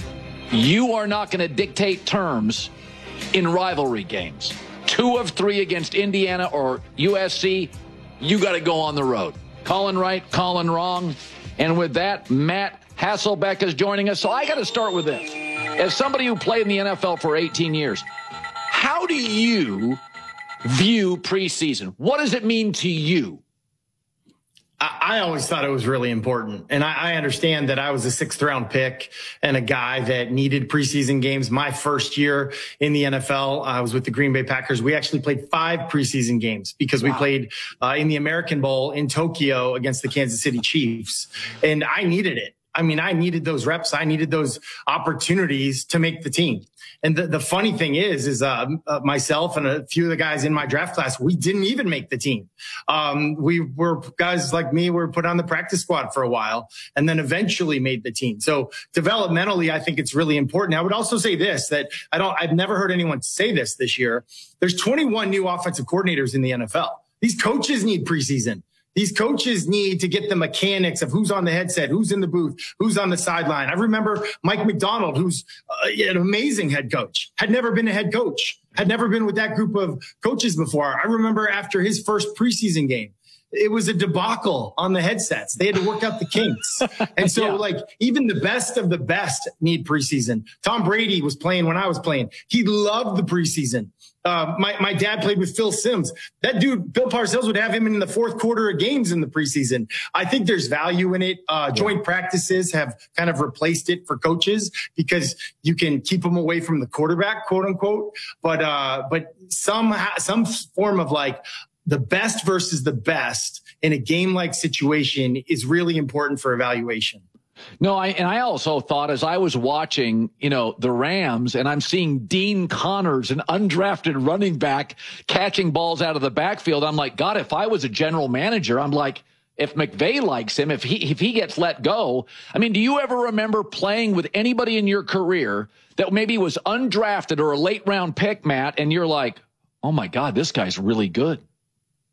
you are not going to dictate terms in rivalry games. Two of three against Indiana or U S C, you got to go on the road. Colin right, Colin wrong. And with that, Matt Hasselbeck is joining us. So I got to start with this. As somebody who played in the N F L for eighteen years, how do you view preseason? What does it mean to you? I always thought it was really important. And I, I understand that I was a sixth round pick and a guy that needed preseason games. My first year in the N F L, I was with the Green Bay Packers. We actually played five preseason games because wow. we played uh, in the American Bowl in Tokyo against the Kansas City Chiefs. And I needed it. I mean, I needed those reps. I needed those opportunities to make the team. And the, the funny thing is, is uh, uh, myself and a few of the guys in my draft class, we didn't even make the team. Um, we were guys like me were put on the practice squad for a while and then eventually made the team. So developmentally, I think it's really important. I would also say this, that I don't, I've never heard anyone say this this year. There's twenty-one new offensive coordinators in the N F L. These coaches need preseason. These coaches need to get the mechanics of who's on the headset, who's in the booth, who's on the sideline. I remember Mike McDonald, who's uh, an amazing head coach, had never been a head coach, had never been with that group of coaches before. I remember after his first preseason game, it was a debacle on the headsets. They had to work out the kinks. And so yeah. like even the best of the best need preseason. Tom Brady was playing when I was playing. He loved the preseason. Uh, my, my dad played with Phil Simms. That dude, Bill Parcells, would have him in the fourth quarter of games in the preseason. I think there's value in it. Uh, joint practices have kind of replaced it for coaches because you can keep them away from the quarterback, quote unquote. But, uh, but some, some form of like the best versus the best in a game like situation is really important for evaluation. No, I and I also thought as I was watching, you know, the Rams, and I'm seeing Dean Connors, an undrafted running back, catching balls out of the backfield. I'm like, God, if I was a general manager, I'm like, if McVay likes him, if he if he gets let go. I mean, do you ever remember playing with anybody in your career that maybe was undrafted or a late round pick, Matt, and you're like, oh my God, this guy's really good?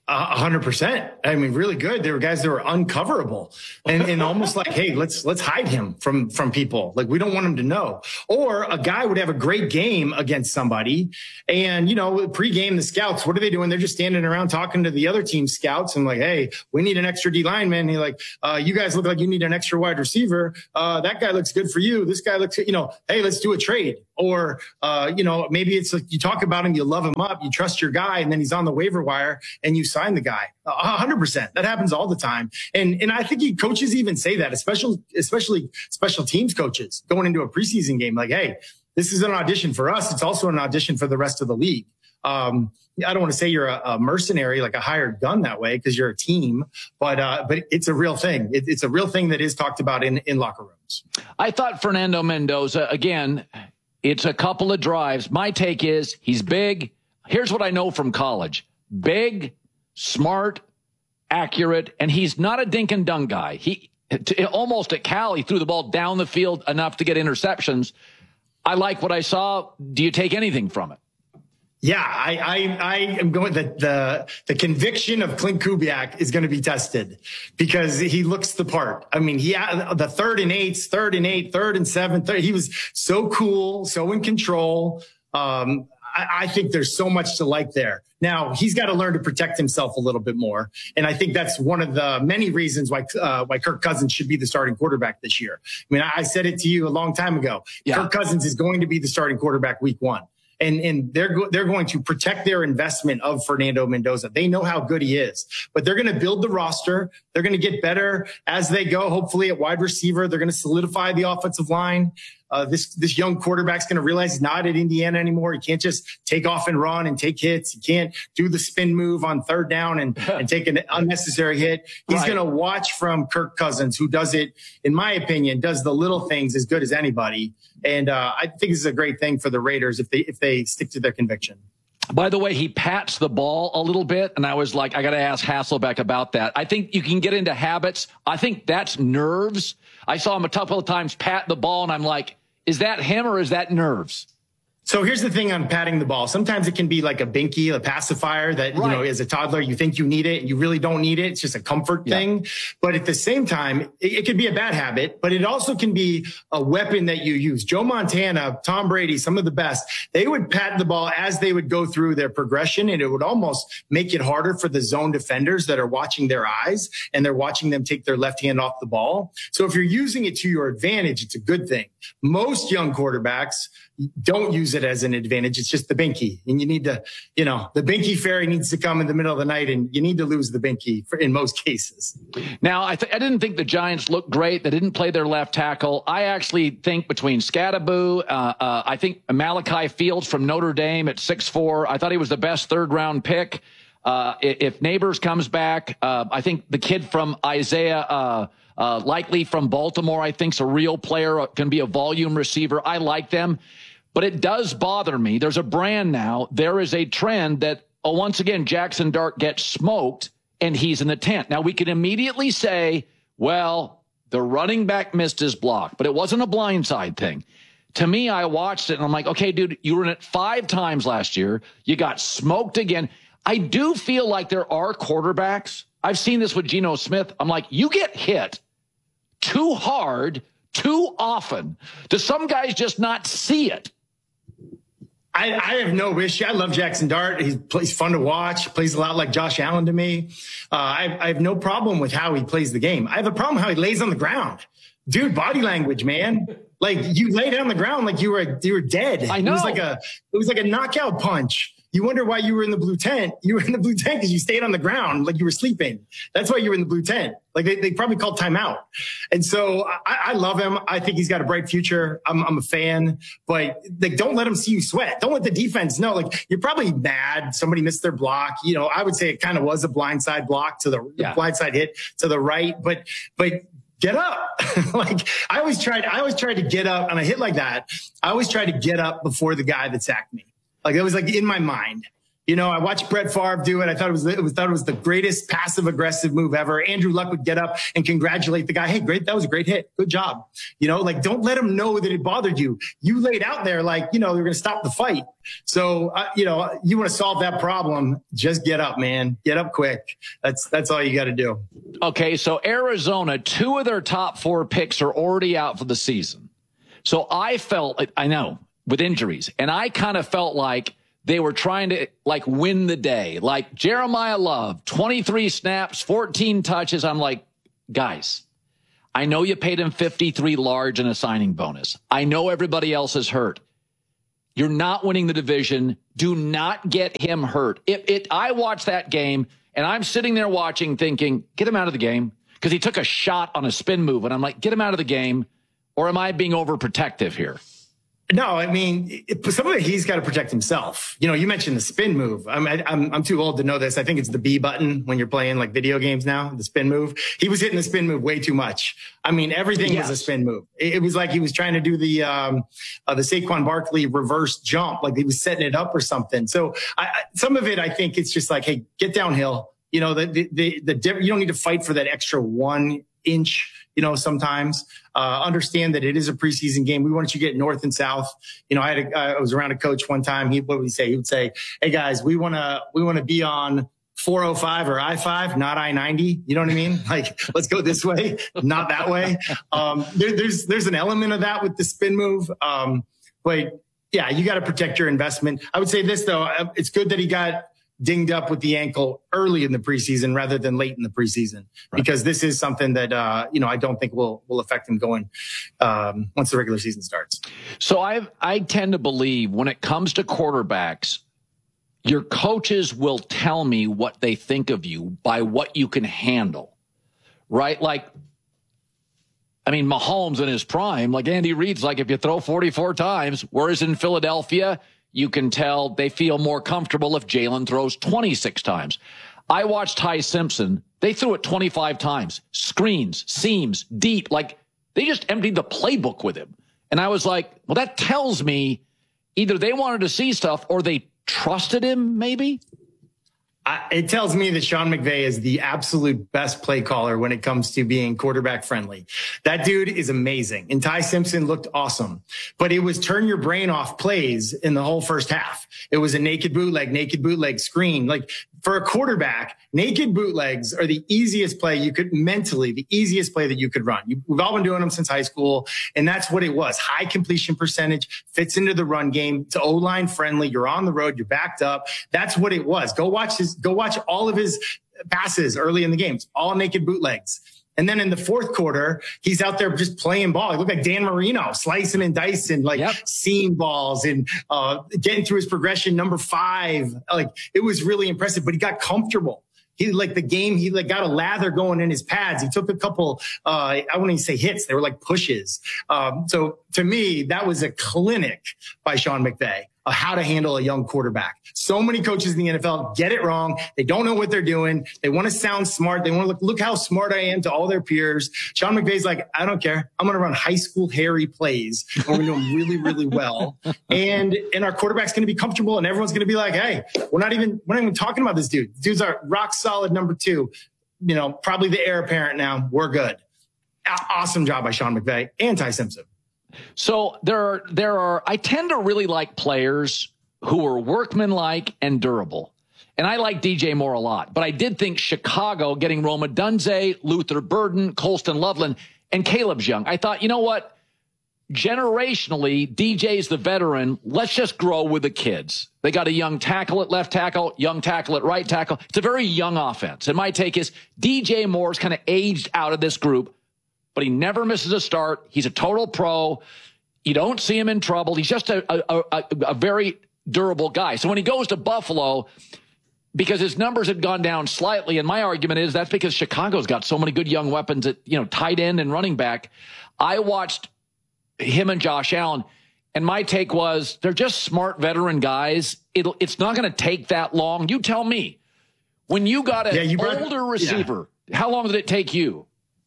A hundred percent. I mean, really good. There were guys that were uncoverable and, and almost like, hey, let's, let's hide him from, from people. Like, we don't want him to know. Or a guy would have a great game against somebody. And, you know, pregame, the scouts, what are they doing? They're just standing around talking to the other team's scouts and like, hey, we need an extra D lineman. And he's like, uh, you guys look like you need an extra wide receiver. Uh, that guy looks good for you. This guy looks, you know, hey, let's do a trade. Or, uh, you know, maybe it's like you talk about him, you love him up, you trust your guy, and then he's on the waiver wire and you sign the guy. A hundred percent. That happens all the time. And, and I think he, coaches even say that, especially, especially special teams coaches going into a preseason game. Like, hey, this is an audition for us. It's also an audition for the rest of the league. Um, I don't want to say you're a, a mercenary, like a hired gun that way, because you're a team, but, uh, but it's a real thing. It, it's a real thing that is talked about in, in locker rooms. I thought Fernando Mendoza, again, it's a couple of drives. My take is he's big. Here's what I know from college. Big, smart, accurate, and he's not a dink and dunk guy. He to, almost at Cal, he threw the ball down the field enough to get interceptions. I like what I saw. Do you take anything from it? Yeah, I, I, I am going the, the, the conviction of Clint Kubiak is going to be tested because he looks the part. I mean, he had the third and eights, third and eight, third and seven, third, he was so cool, so in control. Um, I, I think there's so much to like there. Now he's got to learn to protect himself a little bit more. And I think that's one of the many reasons why, uh, why Kirk Cousins should be the starting quarterback this year. I mean, I, I said it to you a long time ago. Yeah. Kirk Cousins is going to be the starting quarterback week one. And, and they're, go- they're going to protect their investment of Fernando Mendoza. They know how good he is, but they're going to build the roster. They're going to get better as they go. Hopefully at wide receiver, they're going to solidify the offensive line. Uh, this, this young quarterback's going to realize he's not at Indiana anymore. He can't just take off and run and take hits. He can't do the spin move on third down and, and take an unnecessary hit. He's right. going to watch from Kirk Cousins, who does it, in my opinion, does the little things as good as anybody. And, uh, I think this is a great thing for the Raiders if they, if they stick to their conviction. By the way, he pats the ball a little bit, and I was like, I got to ask Hasselbeck about that. I think you can get into habits. I think that's nerves. I saw him a couple of times pat the ball, and I'm like, is that him or is that nerves? So here's the thing on patting the ball. Sometimes it can be like a binky, a pacifier that, right. you know, as a toddler, you think you need it and you really don't need it. It's just a comfort yeah. thing. But at the same time, it, it can be a bad habit, but it also can be a weapon that you use. Joe Montana, Tom Brady, some of the best, they would pat the ball as they would go through their progression, and it would almost make it harder for the zone defenders that are watching their eyes and they're watching them take their left hand off the ball. So if you're using it to your advantage, it's a good thing. Most young quarterbacks don't use it as an advantage. It's just the binky. And you need to, you know, the binky fairy needs to come in the middle of the night, and you need to lose the binky for, in most cases. Now, I, th- I didn't think the Giants looked great. They didn't play their left tackle. I actually think between Scadaboo, uh, uh, I think Malachi Fields from Notre Dame at six four, I thought he was the best third round pick. Uh, if Neighbors comes back, uh, I think the kid from Isaiah, uh, uh, likely from Baltimore, I think's a real player, can be a volume receiver. I like them. But it does bother me. There's a brand now. There is a trend that, oh, once again, Jackson Dart gets smoked and he's in the tent. Now, we can immediately say, well, the running back missed his block, but it wasn't a blindside thing. To me, I watched it and I'm like, okay, dude, you were in it five times last year. You got smoked again. I do feel like there are quarterbacks. I've seen this with Geno Smith. I'm like, you get hit too hard, too often. Do some guys just not see it? I, I have no issue. I love Jackson Dart. He's, he's fun to watch, plays a lot like Josh Allen to me. Uh, I, I have no problem with how he plays the game. I have a problem how he lays on the ground. Dude, body language, man. Like, you lay down the ground like you were you were dead. I know. It was like a it was like a knockout punch. You wonder why you were in the blue tent. You were in the blue tent because you stayed on the ground like you were sleeping. That's why you were in the blue tent. Like they, they probably called timeout. And so I, I love him. I think he's got a bright future. I'm, I'm a fan, but like, don't let him see you sweat. Don't let the defense know. Like, you're probably mad. Somebody missed their block. You know, I would say it kind of was a blindside block to the, yeah. the blindside hit to the right, but, but get up. Like I always tried, I always tried to get up on a hit like that. I always tried to get up before the guy that sacked me. Like it was like in my mind, You know, I watched Brett Favre do it. I thought it was, it was, thought it was the greatest passive aggressive move ever. Andrew Luck would get up and congratulate the guy. Hey, great. That was a great hit. Good job. You know, like, don't let him know that it bothered you. You laid out there like, you know, you're going to stop the fight. So, uh, you know, you want to solve that problem. Just get up, man. Get up quick. That's, that's all you got to do. Okay. So Arizona, two of their top four picks are already out for the season. So I felt, I know, with injuries, and I kind of felt like they were trying to like win the day. Like Jeremiah Love, twenty-three snaps, fourteen touches. I'm like, guys, I know you paid him fifty-three large in a signing bonus. I know everybody else is hurt. You're not winning the division. Do not get him hurt. It, it, I watched that game and I'm sitting there watching thinking, get him out of the game, because he took a shot on a spin move. And I'm like, get him out of the game. Or am I being overprotective here? No, I mean, it, some of it, he's got to protect himself. You know, you mentioned the spin move. I'm, I, I'm, I'm too old to know this. I think it's the B button when you're playing like video games now, the spin move. He was hitting the spin move way too much. I mean, everything yes. was a spin move. It, it was like he was trying to do the, um, uh, the Saquon Barkley reverse jump, like he was setting it up or something. So I, I, some of it, I think it's just like, hey, get downhill. You know, the, the, the, the, you don't need to fight for that extra one inch. You know, sometimes uh, understand that it is a preseason game. We want you to get north and south. You know, I had a, I was around a coach one time. He, what would he say? He would say, "Hey guys, we want to, we want to be on four oh five or I five, not I ninety. You know what I mean? Like, let's go this way, not that way." Um, there, there's, there's an element of that with the spin move. Um, but yeah, you got to protect your investment. I would say this though. It's good that he got dinged up with the ankle early in the preseason rather than late in the preseason, right, because this is something that, uh, you know, I don't think will, will affect him going, um, once the regular season starts. So I, I tend to believe when it comes to quarterbacks, your coaches will tell me what they think of you by what you can handle, right? Like, I mean, Mahomes in his prime, like Andy Reid's like, if you throw forty-four times, whereas in Philadelphia, you can tell they feel more comfortable if Jalen throws twenty-six times. I watched Ty Simpson. They threw it twenty-five times. Screens, seams, deep. Like, they just emptied the playbook with him. And I was like, well, that tells me either they wanted to see stuff or they trusted him, maybe? I, it tells me that Sean McVay is the absolute best play caller when it comes to being quarterback friendly. That dude is amazing. And Ty Simpson looked awesome, but it was turn your brain off plays in the whole first half. It was a naked bootleg, naked bootleg screen. Like, for a quarterback, naked bootlegs are the easiest play you could mentally, the easiest play that you could run. You, we've all been doing them since high school, and that's what it was. High completion percentage, fits into the run game. It's O-line friendly. You're on the road. You're backed up. That's what it was. Go watch his, go watch all of his passes early in the games, all naked bootlegs. And then in the fourth quarter, he's out there just playing ball. He looked like Dan Marino, slicing and dicing, like yep. seam balls and uh, getting through his progression number five. Like, it was really impressive, but he got comfortable. He like the game, he like got a lather going in his pads. He took a couple, uh, I wouldn't even say hits. They were like pushes. Um, so to me, that was a clinic by Sean McVay of how to handle a young quarterback. So many coaches in the N F L get it wrong. They don't know what they're doing. They want to sound smart. They want to look, look how smart I am to all their peers. Sean McVay's like, I don't care. I'm going to run high school Harry plays. And we're going to do them really, really well. And, and our quarterback's going to be comfortable, and everyone's going to be like, hey, we're not even, we're not even talking about this dude. This dude's our rock solid number two, you know, probably the heir apparent now. We're good. Awesome job by Sean McVay and Ty Simpson. So there are, there are, I tend to really like players who are workmanlike and durable. And I like D J Moore a lot, but I did think Chicago getting Rome Odunze, Luther Burden, Colston Loveland, and Caleb's young. I thought, you know what? Generationally, D J's the veteran. Let's just grow with the kids. They got a young tackle at left tackle, young tackle at right tackle. It's a very young offense. And my take is D J Moore's kind of aged out of this group, but he never misses a start. He's a total pro. You don't see him in trouble. He's just a, a, a, a very durable guy. So when he goes to Buffalo, because his numbers had gone down slightly, and my argument is that's because Chicago's got so many good young weapons at, you know, tight end and running back. I watched him and Josh Allen, and my take was they're just smart veteran guys. It'll, it's not going to take that long. You tell me. When you got an yeah, you brought, older receiver, yeah. how long did it take you?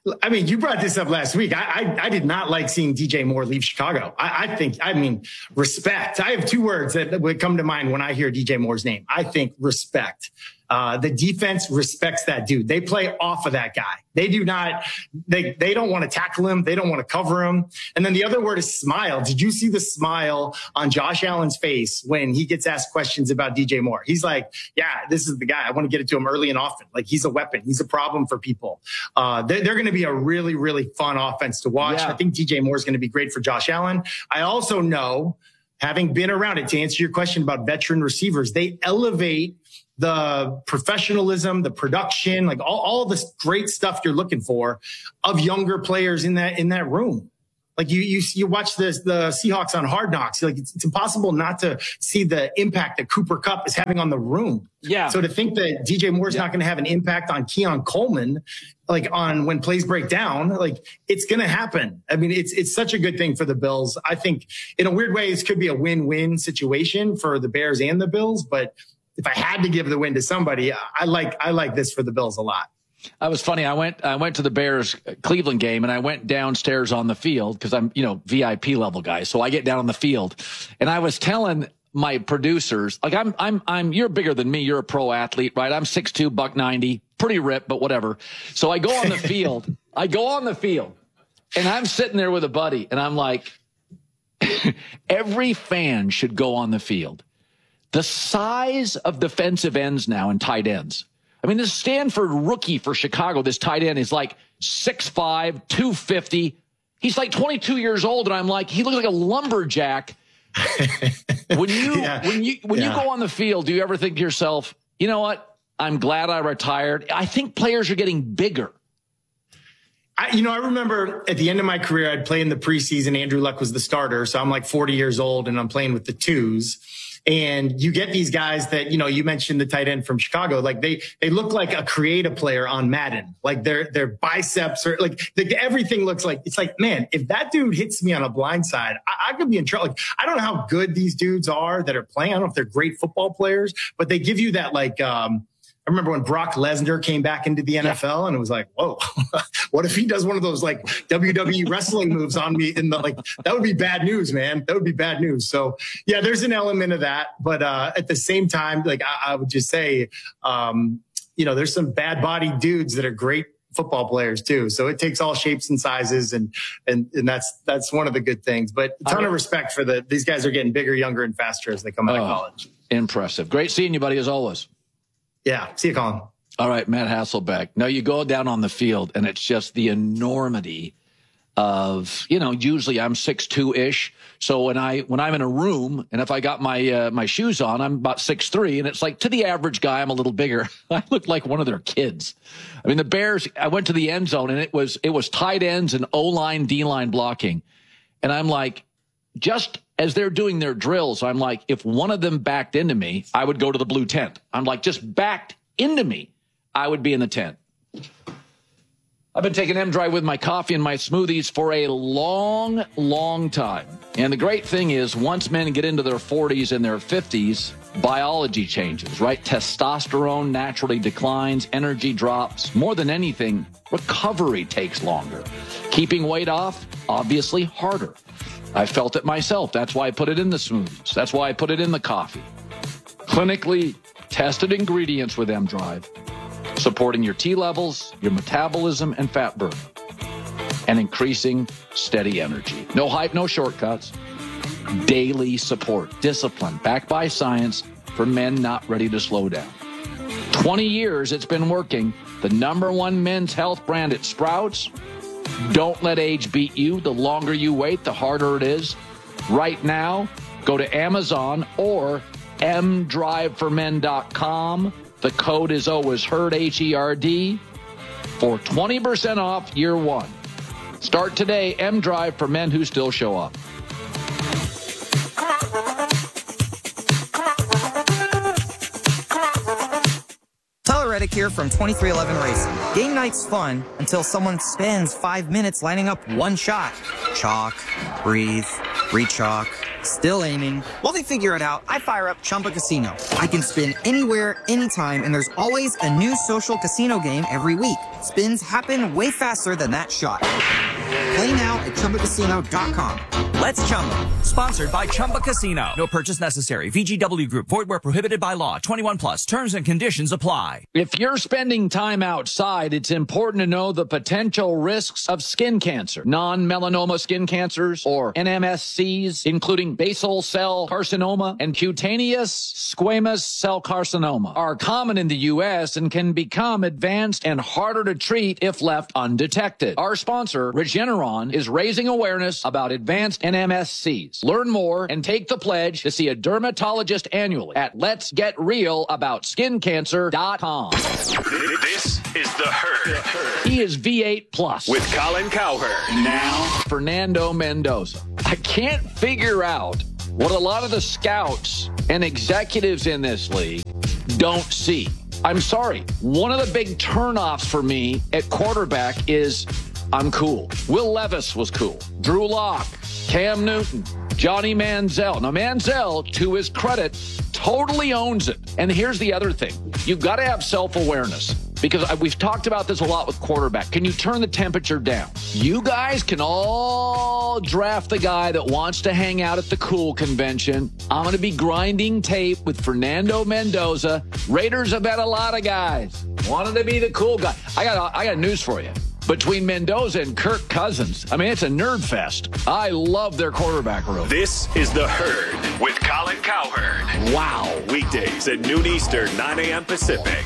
I mean, you brought this up last week. I, I, I did not like seeing D J Moore leave Chicago. I, I think, I mean, respect. I have two words that would come to mind when I hear D J Moore's name. I think respect. Uh, the defense respects that dude. They play off of that guy. They do not, they, they don't want to tackle him. They don't want to cover him. And then the other word is smile. Did you see the smile on Josh Allen's face when he gets asked questions about D J Moore? He's like, yeah, this is the guy. I want to get it to him early and often. Like, he's a weapon. He's a problem for people. Uh, they're, they're going to be a really, really fun offense to watch. Yeah. I think D J Moore is going to be great for Josh Allen. I also know, having been around it, to answer your question about veteran receivers, they elevate the professionalism, the production, like all, all this great stuff you're looking for of younger players in that, in that room. Like you, you, you watch this, the Seahawks on Hard Knocks. Like it's, it's impossible not to see the impact that Cooper Kupp is having on the room. Yeah. So to think that D J Moore's yeah. not going to have an impact on Keon Coleman, like on when plays break down, like it's going to happen. I mean, it's, it's such a good thing for the Bills. I think in a weird way, this could be a win-win situation for the Bears and the Bills. But if I had to give the win to somebody, I like, I like this for the Bills a lot. I was funny. I went, I went to the Bears Cleveland game and I went downstairs on the field because I'm, you know, V I P level guy. So I get down on the field and I was telling my producers, like I'm, I'm, I'm, you're bigger than me. You're a pro athlete, right? I'm six two, buck ninety, pretty ripped, but whatever. So I go on the field, I go on the field and I'm sitting there with a buddy and I'm like, every fan should go on the field. The size of defensive ends now and tight ends. I mean, this Stanford rookie for Chicago, this tight end is like six five, two fifty. He's like twenty-two years old. And I'm like, he looks like a lumberjack. when you, yeah. when you, when yeah. you go on the field, do you ever think to yourself, you know what? I'm glad I retired. I think players are getting bigger. I, you know, I remember at the end of my career, I'd play in the preseason. Andrew Luck was the starter. So I'm like forty years old and I'm playing with the twos. And you get these guys that, you know, you mentioned the tight end from Chicago, like they, they look like a creative player on Madden, like their, their biceps are like the, everything looks like, it's like, man, if that dude hits me on a blind side, I, I could be in trouble. Like, I don't know how good these dudes are that are playing. I don't know if they're great football players, but they give you that like, um, I remember when Brock Lesnar came back into the N F L and it was like, whoa, what if he does one of those like W W E wrestling moves on me in the, like, that would be bad news, man. That would be bad news. So yeah, there's an element of that. But, uh, at the same time, like I, I would just say, um, you know, there's some bad bodied dudes that are great football players too. So it takes all shapes and sizes and, and, and that's, that's one of the good things, but a ton of respect for the, these guys are getting bigger, younger and faster as they come out oh, of college. Impressive. Great seeing you, buddy, as always. Yeah. See you, Colin. All right, Matt Hasselbeck. Now you go down on the field and it's just the enormity of, you know, usually I'm six two ish. So when I, when I'm in a room and if I got my, uh, my shoes on, I'm about six three and it's like to the average guy, I'm a little bigger. I look like one of their kids. I mean, the Bears, I went to the end zone and it was, it was tight ends and O-line, D-line blocking. And I'm like, just as they're doing their drills, I'm like, if one of them backed into me, I would go to the blue tent. I'm like, just backed into me, I would be in the tent. I've been taking M-Drive with my coffee and my smoothies for a long, long time. And the great thing is once men get into their forties and their fifties, biology changes, right? Testosterone naturally declines, energy drops. More than anything, recovery takes longer. Keeping weight off, obviously harder. I felt it myself. That's why I put it in the smoothies. That's why I put it in the coffee. Clinically tested ingredients with M-Drive, supporting your T levels, your metabolism, and fat burn, and increasing steady energy. No hype, no shortcuts. Daily support, discipline, backed by science for men not ready to slow down. twenty years it's been working. The number one men's health brand at Sprouts. Don't let age beat you. The longer you wait, the harder it is. Right now, go to Amazon or m drive for men dot com. The code is always HERD, H E R D, for twenty percent off year one. Start today, M-Drive for men who still show up. Tyler Reddick here from twenty-three eleven Racing. Game night's fun until someone spends five minutes lining up one shot. Chalk, breathe, re-chalk, Still aiming. While they figure it out, I fire up Chumba Casino. I can spin anywhere, anytime, and there's always a new social casino game every week. Spins happen way faster than that shot. Play now at Chumba Casino dot com. Let's Chumba. Sponsored by Chumba Casino. No purchase necessary. V G W Group. Void where prohibited by law. twenty-one plus. Terms and conditions apply. If you're spending time outside, it's important to know the potential risks of skin cancer. Non-melanoma skin cancers, or N M S Cs, including basal cell carcinoma and cutaneous squamous cell carcinoma, are common in the U S and can become advanced and harder to treat if left undetected. Our sponsor, Regeneron, is raising awareness about advanced N M S Cs. Learn more and take the pledge to see a dermatologist annually at lets get real about skin cancer dot com. This is The Herd. He is V eight plus. With Colin Cowherd. Now, Fernando Mendoza. I can't figure out what a lot of the scouts and executives in this league don't see. I'm sorry. One of the big turnoffs for me at quarterback is I'm cool. Will Levis was cool. Drew Lock, Cam Newton, Johnny Manziel. Now, Manziel, to his credit, totally owns it. And here's the other thing. You've got to have self-awareness, because we've talked about this a lot with quarterback. Can you turn the temperature down? You guys can all draft the guy that wants to hang out at the cool convention. I'm going to be grinding tape with Fernando Mendoza. Raiders have had a lot of guys wanted to be the cool guy. I got, I got news for you. Between Mendoza and Kirk Cousins, I mean, it's a nerd fest. I love their quarterback room. This is The Herd with Colin Cowherd. Wow. Weekdays at noon Eastern, nine a.m. Pacific.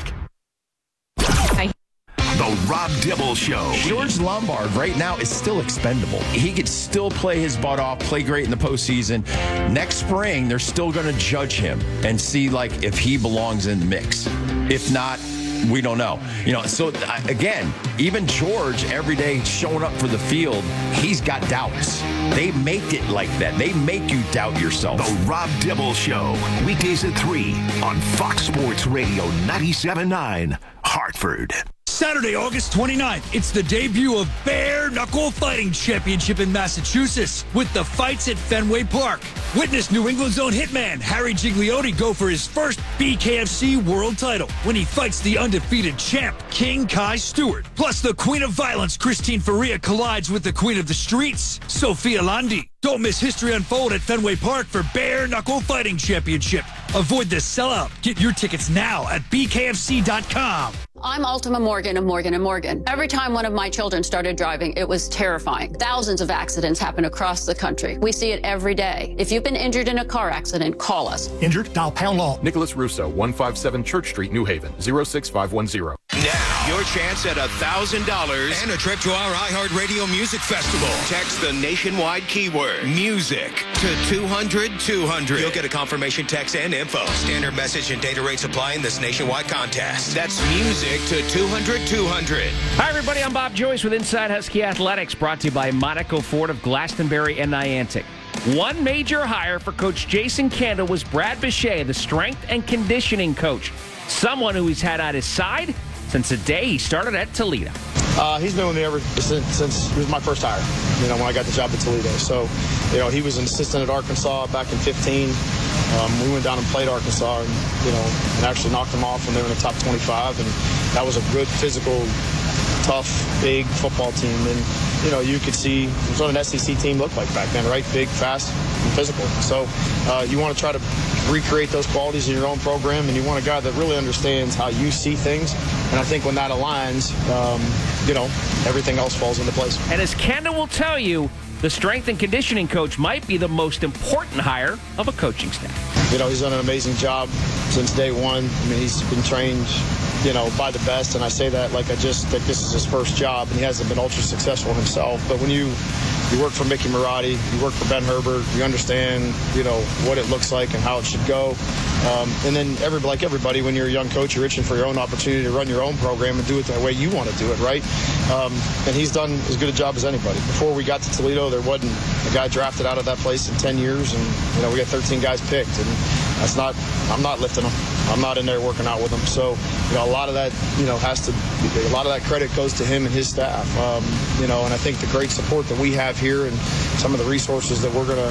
The Rob Dibble Show. George Lombard right now is still expendable. He could still play his butt off, play great in the postseason. Next spring, they're still going to judge him and see like if he belongs in the mix. If not, we don't know. You know, so again, even George every day showing up for the field, he's got doubts. They make it like that. They make you doubt yourself. The Rob Dibble Show. Weekdays at three on Fox Sports Radio ninety-seven point nine, Hartford. Saturday, August twenty-ninth, it's the debut of Bare Knuckle Fighting Championship in Massachusetts with the fights at Fenway Park. Witness New England's own hitman Harry Gigliotti go for his first B K F C world title when he fights the undefeated champ, King Kai Stewart. Plus, the Queen of Violence, Christine Faria, collides with the Queen of the Streets, Sophia Landi. Don't miss history unfold at Fenway Park for Bare Knuckle Fighting Championship. Avoid the sellout. Get your tickets now at B K F C dot com. I'm Ultima Morgan of Morgan and Morgan. Every time one of my children started driving, it was terrifying. Thousands of accidents happen across the country. We see it every day. If you've been injured in a car accident, call us. Injured? Dial pound law. Nicholas Russo, one five seven Church Street, New Haven, zero six five one zero. Now, your chance at one thousand dollars and a trip to our iHeartRadio Music Festival. Text the nationwide keyword music to two hundred two hundred. You'll get a confirmation text and info. Standard message and data rates apply in this nationwide contest. That's music to two hundred two hundred. Hi, everybody. I'm Bob Joyce with Inside Husky Athletics, brought to you by Monaco Ford of Glastonbury and Niantic. One major hire for Coach Jason Candle was Brad Bichet, the strength and conditioning coach, someone who he's had at his side since the day he started at Toledo. Uh, he's been with me ever since, since he was my first hire, you know, when I got the job at Toledo. So, you know, he was an assistant at Arkansas back in fifteen. Um, we went down and played Arkansas and, you know, and actually knocked them off when they were in the top twenty-five. And that was a good, physical, tough, big football team. And, you know, you could see what an S E C team looked like back then, right? Big, fast, and physical. So uh, you want to try to recreate those qualities in your own program, and you want a guy that really understands how you see things. And I think when that aligns, um, you know, everything else falls into place. And as Kendall will tell you, the strength and conditioning coach might be the most important hire of a coaching staff. You know, he's done an amazing job since day one. I mean, he's been trained, you know, by the best, and I say that like I just think this is his first job, and he hasn't been ultra successful himself. But when you you work for Mickey Marotti, you work for Ben Herbert, you understand, you know, what it looks like and how it should go. Um, and then, every, like everybody, when you're a young coach, you're itching for your own opportunity to run your own program and do it the way you want to do it, right? Um, and he's done as good a job as anybody. Before we got to Toledo, there wasn't a guy drafted out of that place in ten years, and, you know, we got thirteen guys picked, and that's not, I'm not lifting them. I'm not in there working out with them. So, you know, a lot of that, you know, has to, a lot of that credit goes to him and his staff, um, you know, and I think the great support that we have here and some of the resources that we're going to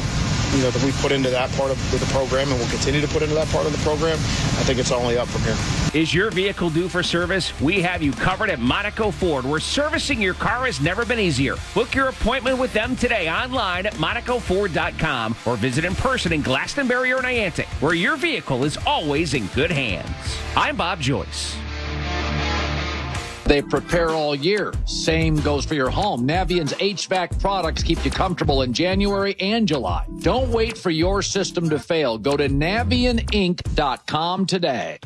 you know, that we put into that part of the program and we'll continue to put into that part of the program, I think it's only up from here. Is your vehicle due for service? We have you covered at Monaco Ford, where servicing your car has never been easier. Book your appointment with them today online at monaco ford dot com or visit in person in Glastonbury or Niantic, where your vehicle is always in good hands. I'm Bob Joyce. They prepare all year. Same goes for your home. Navient's H V A C products keep you comfortable in January and July. Don't wait for your system to fail. Go to navient inc dot com today.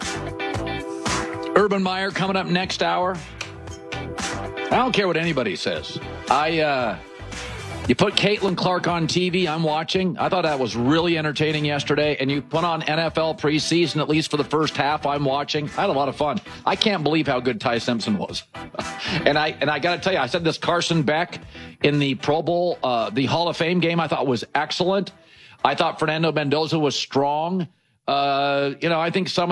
Urban Meyer coming up next hour. I don't care what anybody says. I, uh, you put Caitlin Clark on T V, I'm watching. I thought that was really entertaining yesterday. And you put on N F L preseason, at least for the first half, I'm watching. I had a lot of fun. I can't believe how good Ty Simpson was. and I and I got to tell you, I said this Carson Beck in the Pro Bowl, uh, the Hall of Fame game, I thought was excellent. I thought Fernando Mendoza was strong. Uh, you know, I think some of